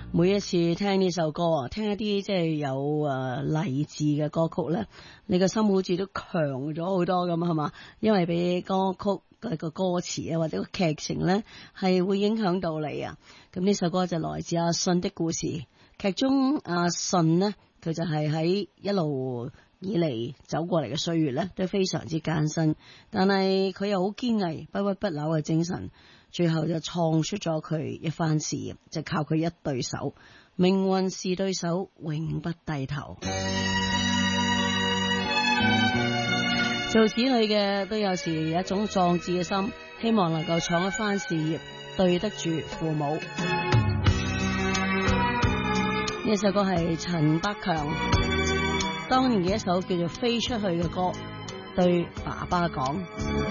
每一次聽呢首歌啊，聽一啲即係有勵志嘅歌曲咧，你個心好似都強咗好多咁，係嘛？因為俾歌曲個歌詞啊，或者個劇情咧，係會影響到你啊。咁呢首歌就來自阿信的故事。劇中阿信呢，佢就係喺一路以嚟走過嚟嘅歲月咧，都非常之艱辛，但係佢又好堅毅、不屈不撓嘅精神。最後就創出咗佢一番事業，就靠佢一對手，命運是對手，永不低頭。做子女嘅都有時有一種壯志嘅心，希望能夠創一番事業，對得住父母。呢首歌係陳百強當年嘅一首叫做《飛出去》嘅歌，對爸爸講。